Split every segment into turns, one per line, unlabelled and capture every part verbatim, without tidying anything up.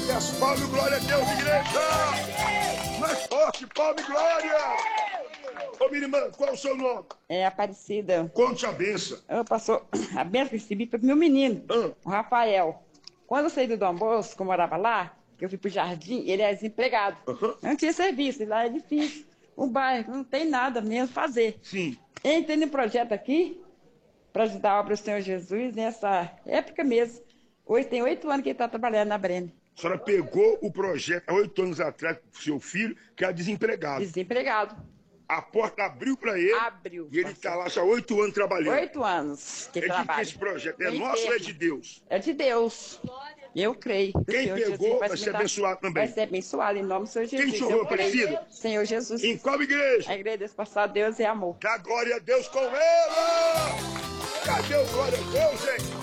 as palmas e glória a Deus, igreja! Mais forte, palma e glória! Ô, minha irmã, qual é o seu nome?
É Aparecida.
Conte a benção.
Eu passou a benção que recebi foi pro meu menino,
Ah.
o Rafael. Quando eu saí do Dom Bosco, que eu morava lá, que eu fui pro jardim, ele é desempregado.
Uhum.
Não tinha serviço, lá é difícil. O bairro não tem nada mesmo fazer.
Sim.
Entrei no projeto aqui para ajudar a obra do Senhor Jesus nessa época mesmo. Hoje tem oito anos que ele está trabalhando na Brene.
A senhora pegou o projeto há oito anos atrás com seu filho, que era desempregado.
Desempregado.
A porta abriu para ele.
Abriu.
E ele está lá já há oito anos trabalhando.
Oito anos que
é
trabalha.
De que esse projeto é
Bem
nosso
tempo.
ou é de Deus?
É de Deus. Eu creio.
Quem
Senhor
pegou
Jesus
vai
me
ser
dar-
abençoado também.
Vai ser abençoado em nome do Senhor Jesus.
Quem te honrou,
Eu creio.
Aparecida?
Senhor Jesus.
Em qual igreja?
A igreja desse passado, Deus é amor.
Dá glória a Deus com ela! Cadê o glória a Deus, gente?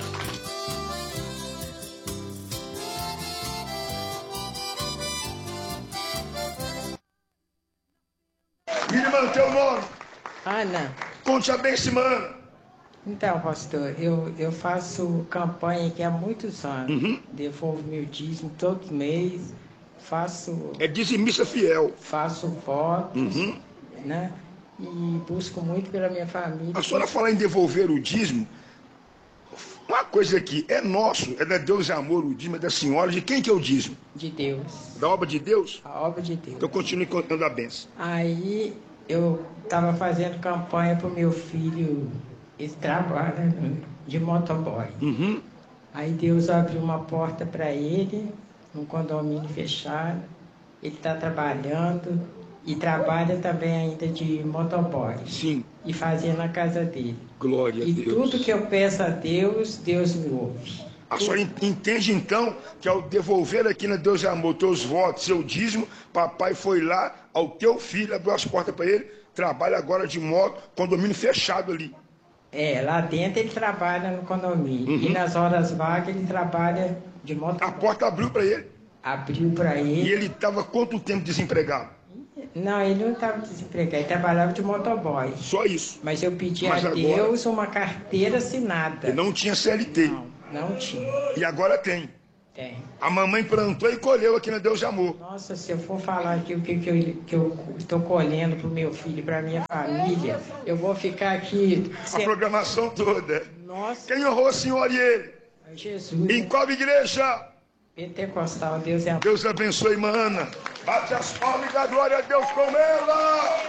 Minha irmã, teu nome?
Ana,
Conte a benção, mano.
então, pastor, eu, eu faço campanha aqui há muitos anos.
Uhum.
Devolvo meu dízimo todo mês, faço,
É dizimista fiel.
faço votos,
Uhum.
né? E busco muito pela minha família.
A senhora fala em devolver o dízimo. Uma coisa aqui, é nosso, é da Deus e Amor, o dízimo é da senhora. De quem que é o dízimo?
De Deus,
Da obra de Deus?
a obra de Deus.
Então continue contando a benção.
Aí eu estava fazendo campanha para o meu filho, ele trabalha de motoboy.
Uhum.
Aí Deus abriu uma porta para ele, num condomínio fechado. Ele está trabalhando e trabalha também ainda de motoboy.
Sim.
E fazia na casa dele.
Glória a
E
Deus.
tudo que eu peço a Deus, Deus me ouve.
A senhora entende então que ao devolver aqui na Deus e Amor teus votos, seu dízimo, papai foi lá ao teu filho, abriu as portas para ele, trabalha agora de moto, condomínio fechado ali.
É, lá dentro ele trabalha no condomínio.
Uhum.
E nas horas vagas ele trabalha de motoboy.
A porta abriu para ele.
Abriu para
E
ele.
ele estava quanto tempo desempregado?
Não, ele não estava desempregado, ele trabalhava de motoboy.
Só isso.
Mas eu pedi
Mas
a
agora-
Deus uma carteira assinada.
Ele não tinha C L T.
Não, não tinha.
E agora tem.
Tem.
A mamãe plantou e colheu aqui na Deus de Amor.
Nossa, se eu for falar aqui o que, que, eu, que eu estou colhendo para o meu filho e para a minha família, eu vou ficar aqui.
A programação toda.
Nossa,
Quem honrou a senhora e ele?
Jesus.
Em qual igreja?
Pentecostal, Deus é amor.
Deus abençoe, irmã Ana. Bate as palmas e dá glória a Deus com ela.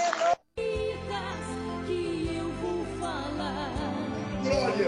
que eu vou falar.
Glória.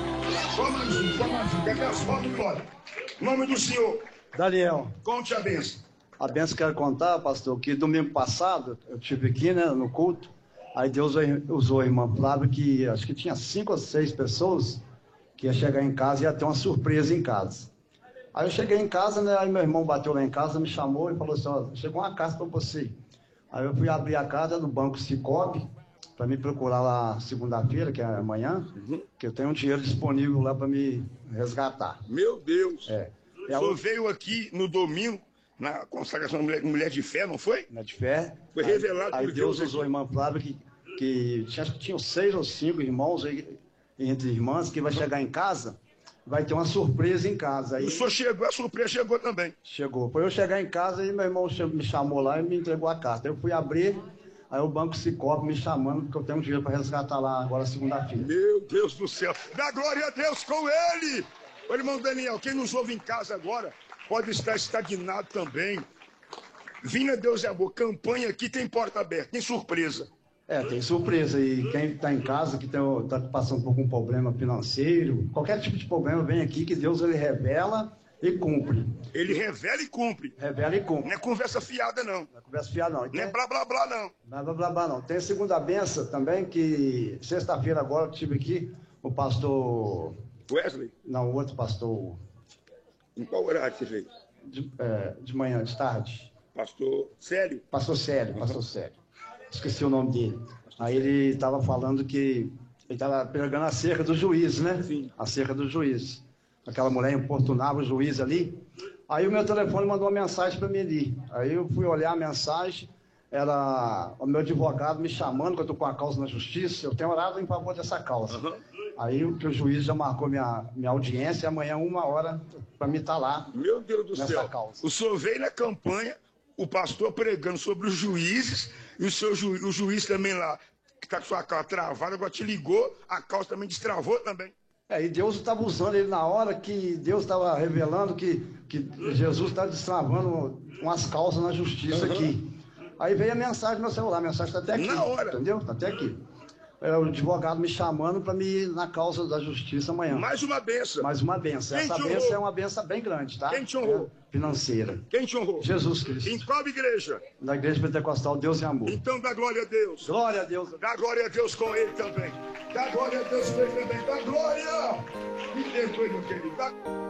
Só mais um, só mais um. Cadê as fotos, Glória? Nome do Senhor.
Daniel,
Conte a benção.
a benção que eu quero contar, pastor, que domingo passado eu estive aqui, né, no culto, aí Deus usou a irmã Flávia, que acho que tinha cinco ou seis pessoas que ia chegar em casa e ia ter uma surpresa em casa. Aí eu cheguei em casa, né, aí meu irmão bateu lá em casa, me chamou e falou assim, ó, chegou uma carta para você. Aí eu fui abrir a carta do Banco Sicoob, para me procurar lá segunda-feira, que é amanhã,
Uhum.
que eu tenho um dinheiro disponível lá para me resgatar.
Meu Deus.
É.
O senhor veio aqui no domingo, na consagração da mulher, mulher de fé, não foi?
Né, de fé.
Foi
Aí-
revelado
Aí
por
Deus
Deus
usou a
aqui.
irmã Flávia, que, que tinha, acho que tinham seis ou cinco irmãos aí, entre irmãs, que vai chegar em casa, vai ter uma surpresa em casa. Aí
O senhor chegou, a surpresa chegou também.
chegou. Foi eu chegar em casa e meu irmão che- me chamou lá e me entregou a carta. Eu fui abrir, aí o Banco Sicoob me chamando, porque eu tenho um dinheiro para resgatar lá agora segunda-feira.
Meu Deus do céu. Dá glória a Deus com ele. Ô, irmão Daniel, quem nos ouve em casa agora pode estar estagnado também. Vindo a Deus é amor. Campanha aqui tem porta aberta, tem surpresa.
É, tem surpresa. E quem está em casa, que está passando por algum problema financeiro, qualquer tipo de problema, vem aqui que Deus ele revela e cumpre.
Ele revela e cumpre.
Revela e cumpre.
Não é conversa fiada, não.
Não é conversa fiada, não. E
Não
tem-
é blá blá blá, não.
Blá, blá, blá, blá, não. Tem a segunda benção também, que sexta-feira agora eu tive aqui o pastor...
Wesley,
Não, o outro pastor
em qual horário você veio?
de, é, de manhã, de tarde.
Pastor Célio.
Pastor Célio, pastor Célio. Esqueci o nome dele. Aí ele estava falando que ele estava pregando acerca do juiz, né?
Sim.
Acerca do juiz. Aquela mulher importunava o juiz ali. Aí o meu telefone mandou uma mensagem para mim ali. Aí eu fui olhar a mensagem, era o meu advogado me chamando, que eu estou com a causa na justiça. Eu tenho orado em favor dessa causa.
Uhum.
Aí o, o juiz já marcou minha, minha audiência, amanhã uma hora para mim estar lá.
Meu Deus do
nessa
céu.
causa.
O senhor veio na campanha, o pastor pregando sobre os juízes, e o, seu ju, o juiz também lá, que está com sua causa travada, agora te ligou, a causa também destravou também.
É, e Deus estava usando ele na hora que Deus estava revelando que, que Jesus está destravando umas causas na justiça uhum. aqui. Aí veio a mensagem no meu celular, a mensagem está até aqui.
Na hora.
Entendeu? Está até aqui. É o advogado me chamando para me ir na causa da justiça amanhã.
Mais uma benção.
Mais uma benção.
Quem
Essa benção é uma benção bem grande, tá?
Quem te honrou?
É financeira.
Quem te honrou?
Jesus Cristo.
Em qual igreja?
Na Igreja Pentecostal Deus e Amor.
Então dá glória a Deus.
Glória a Deus.
Dá glória a Deus com ele também. Dá glória a Deus com ele também. Dá glória. Me perdoe, meu querido. Dá...